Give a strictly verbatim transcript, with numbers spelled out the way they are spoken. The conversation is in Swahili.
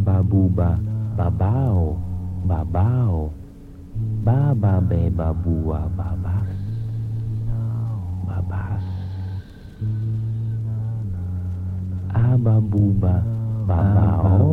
babuba, babao, babao, baba be babua, babas, babas, ababuba, babao.